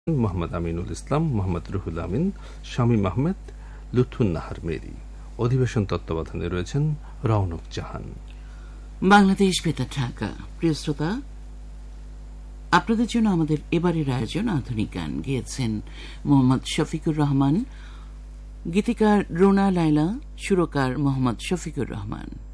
Mohammad Aminul Islam, Mohammad Ruhul Amin, Shamim Ahmed, Lutfunnahar Mary. অধিবেশন তত্ত্বাবধানে রয়েছেন রওনক জাহান। বাংলাদেশ বেতার ঢাকা। প্রিয় শ্রোতা, আপনাদের জন্য আমাদের এবারের আয়োজন আধুনিক গান গেয়েছেন মোহাম্মদ শফিকুর রহমান, গীতিকার রুনা লায়লা, সুরকার মোহাম্মদ শফিকুর রহমান।